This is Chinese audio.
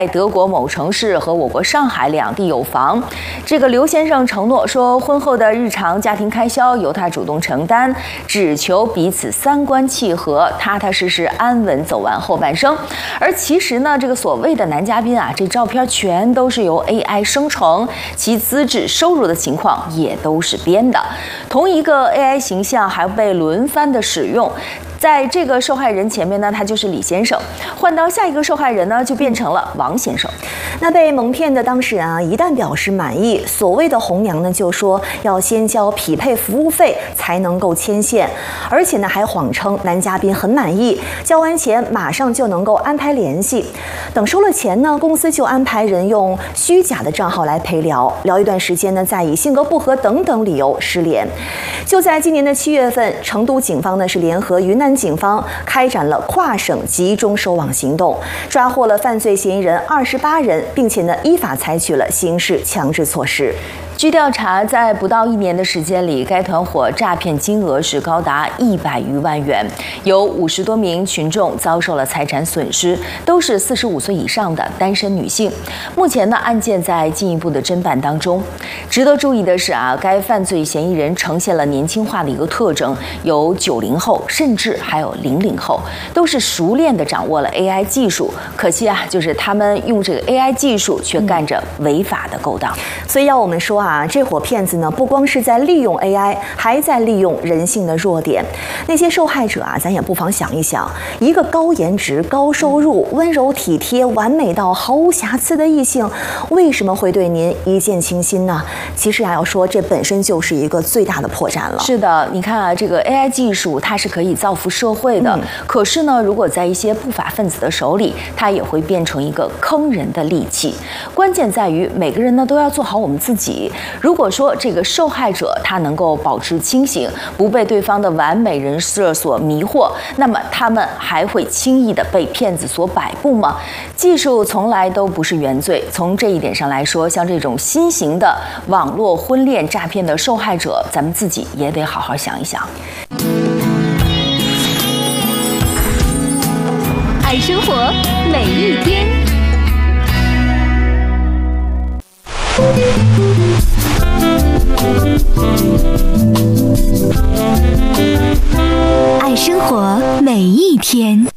德国某城市和我国上海两地有房。这个刘先生承诺说，婚后的日常家庭开销由他主动承担，只求彼此三观契合，踏踏实实安稳走完后半生。而其实呢，这个所谓的男嘉宾啊，这照片全都是由 AI 生成，其资质、收入的情况也都是编的。同一个 AI 形象还被轮番的使用。在这个受害人前面呢，他就是李先生；换到下一个受害人呢，就变成了王先生。 那被蒙骗的当事人啊，一旦表示满意，所谓的红娘呢，就说要先交匹配服务费才能够牵线，而且呢还谎称男嘉宾很满意，交完钱马上就能够安排联系。等收了钱呢，公司就安排人用虚假的账号来陪聊，聊一段时间呢，再以性格不合等等理由失联。就在今年的7月份，成都警方呢是联合云南警方开展了跨省集中收网行动，抓获了犯罪嫌疑人28人，并且呢依法采取了刑事强制措施。 据调查，在不到1年的时间里，该团伙诈骗金额是高达100余万元，有50多名群众遭受了财产损失，都是45岁以上的单身女性。目前呢，案件在进一步的侦办当中。值得注意的是啊，该犯罪嫌疑人呈现了年轻化的一个特征，有90后，甚至还有00后，都是熟练地掌握了 AI 技术。可惜啊，就是他们用这个 AI 技术却干着违法的勾当。 所以要我们说啊，这伙骗子呢，不光是在利用 AI， 还在利用人性的弱点。那些受害者啊，咱也不妨想一想，一个高颜值、高收入、温柔体贴、完美到毫无瑕疵的异性，为什么会对您一见倾心呢？其实还要说，这本身就是一个最大的破绽了。 是的，你看啊，这个 AI 技术它是可以造福社会的，可是呢，如果在一些不法分子的手里，它也会变成一个坑人的利器。关键在于每个人呢都要做好我们自己。如果说这个受害者他能够保持清醒，不被对方的完美人设所迷惑，那么他们还会轻易的被骗子所摆布吗？技术从来都不是原罪。从这一点上来说，像这种新型的网络婚恋诈骗的受害者，咱们自己也得好好想一想。 爱生活，每一天。爱生活每一天。